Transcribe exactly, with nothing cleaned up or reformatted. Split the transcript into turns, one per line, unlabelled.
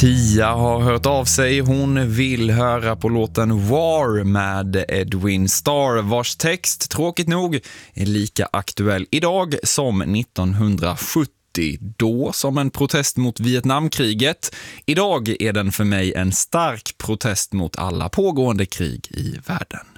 Tia har hört av sig. Hon vill höra på låten War med Edwin Starr, vars text, tråkigt nog, är lika aktuell idag som nittonhundrasjuttio, då som en protest mot Vietnamkriget. Idag är den för mig en stark protest mot alla pågående krig i världen.